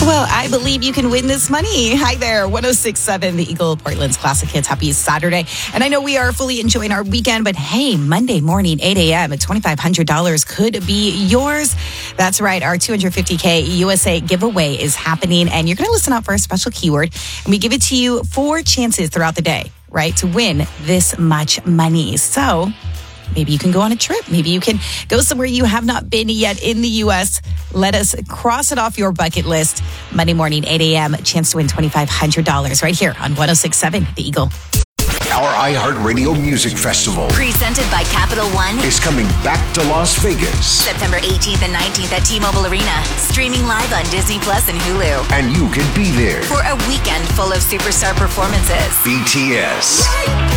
Well, I believe you can win this money. Hi there, 106.7, the Eagle Portland's Classic Hits. Happy Saturday. And I know we are fully enjoying our weekend, but hey, Monday morning, 8 a.m. at $2,500 could be yours. That's right. Our $250K USA giveaway is happening, and you're going to listen out for a special keyword. And we give it to you 4 chances throughout the day, right, to win this much money. So maybe you can go on a trip. Maybe you can go somewhere you have not been yet in the U.S. Let us cross it off your bucket list. Monday morning, 8 a.m., chance to win $2,500 right here on 106.7 The Eagle. Our iHeartRadio Music Festival, presented by Capital One, is coming back to Las Vegas. September 18th and 19th at T-Mobile Arena. Streaming live on Disney Plus and Hulu. And you can be there For a weekend full of superstar performances. BTS.